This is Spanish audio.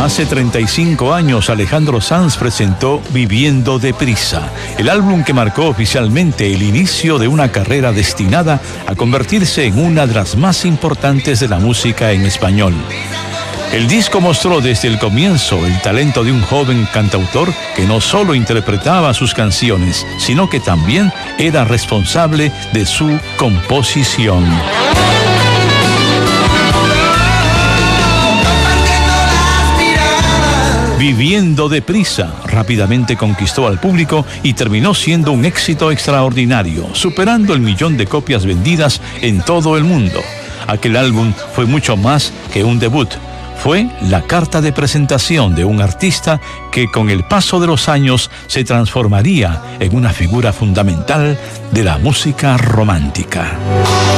Hace 35 años Alejandro Sanz presentó Viviendo deprisa, el álbum que marcó oficialmente el inicio de una carrera destinada a convertirse en una de las más importantes de la música en español. El disco mostró desde el comienzo el talento de un joven cantautor que no solo interpretaba sus canciones, sino que también era responsable de su composición. Viviendo deprisa, rápidamente conquistó al público y terminó siendo un éxito extraordinario, superando el 1.000.000 de copias vendidas en todo el mundo. Aquel álbum fue mucho más que un debut. Fue la carta de presentación de un artista que con el paso de los años se transformaría en una figura fundamental de la música romántica.